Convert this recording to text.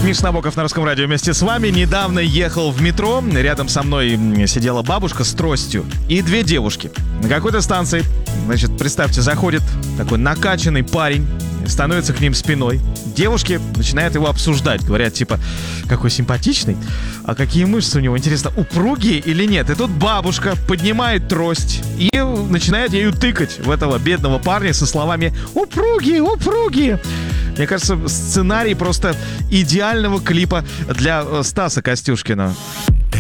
Миша Набоков на Русском радио вместе с вами. Недавно ехал в метро. Рядом со мной сидела бабушка с тростью и две девушки. На какой-то станции, значит, представьте, заходит такой накачанный парень, становится к ним спиной. Девушки начинают его обсуждать. Говорят, типа, какой симпатичный. А какие мышцы у него, интересно, упругие или нет? И тут бабушка поднимает трость и начинает ею тыкать в этого бедного парня со словами «Упругие, упругие». Мне кажется, сценарий просто идеального клипа для Стаса Костюшкина.